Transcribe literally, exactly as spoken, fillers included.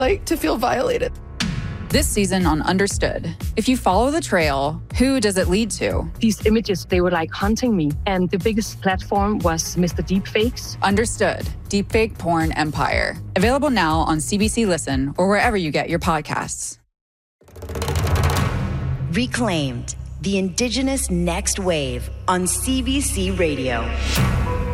like to feel violated. This season on Understood, if you follow the trail, who does it lead to? These images, they were like hunting me. And the biggest platform was Mister Deepfakes. Understood, Deepfake Porn Empire. Available now on C B C Listen or wherever you get your podcasts. Reclaimed, the Indigenous Next Wave on C B C Radio.